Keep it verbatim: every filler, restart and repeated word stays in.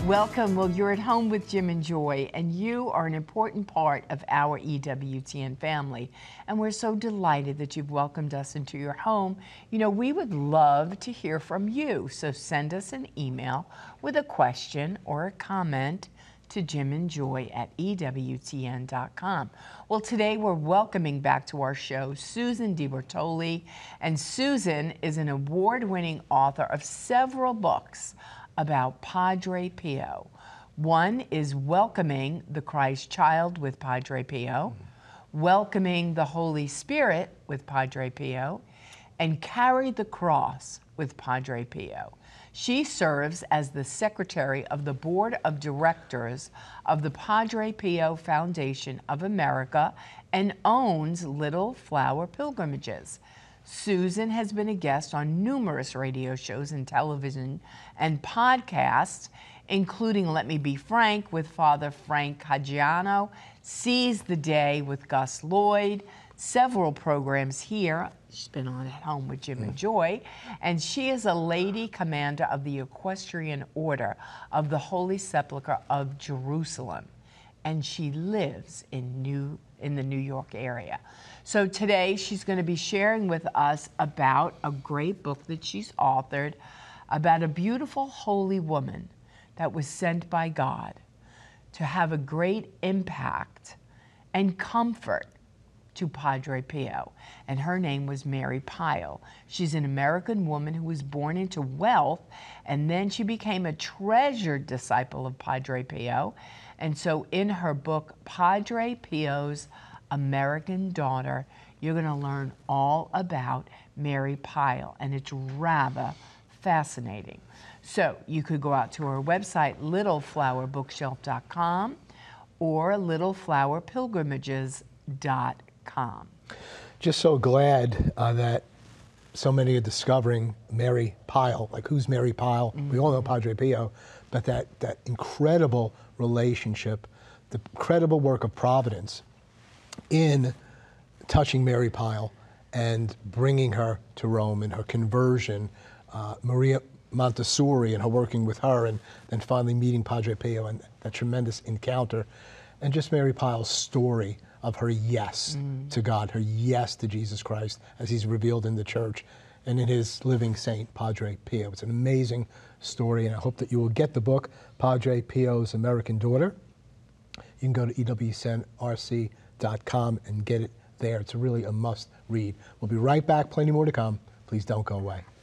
Welcome. Well, you're at home with Jim and Joy, and you are an important part of our E W T N family. And we're so delighted that you've welcomed us into your home. You know, we would love to hear from you, so send us an email with a question or a comment to Jim and Joy at E W T N dot com. Well, today we're welcoming back to our show Susan DiBertoli, and Susan is an award-winning author of several books about Padre Pio. One is Welcoming the Christ Child with Padre Pio, mm-hmm. Welcoming the Holy Spirit with Padre Pio, and Carry the Cross with Padre Pio. She serves as the secretary of the board of directors of the Padre Pio Foundation of America and owns Little Flower Pilgrimages. Susan has been a guest on numerous radio shows and television and podcasts, including Let Me Be Frank with Father Frank Caggiano, Seize the Day with Gus Lloyd, several programs here. She's been on At Home with Jim and Joy, and she is a lady commander of the Equestrian Order of the Holy Sepulchre of Jerusalem, and she lives in New in the New York area. So today she's going to be sharing with us about a great book that she's authored about a beautiful holy woman that was sent by God to have a great impact and comfort to Padre Pio, and her name was Mary Pyle. She's an American woman who was born into wealth, and then she became a treasured disciple of Padre Pio. And so in her book, Padre Pio's American Daughter, you're going to learn all about Mary Pyle, and it's rather fascinating. So you could go out to her website, little flower bookshelf dot com or little flower pilgrimages dot com. Just so glad uh, that so many are discovering Mary Pyle. Like, who's Mary Pyle? Mm-hmm. We all know Padre Pio, but that, that incredible relationship, the incredible work of Providence in touching Mary Pyle and bringing her to Rome and her conversion, uh, Maria Montessori and her working with her, and then finally meeting Padre Pio and that tremendous encounter, and just Mary Pyle's story of her yes mm. to God, her yes to Jesus Christ as he's revealed in the church and in his living saint, Padre Pio. It's an amazing story, and I hope that you will get the book, Padre Pio's American Daughter. You can go to E W T N R C dot com and get it there. It's really a must read. We'll be right back, plenty more to come. Please don't go away.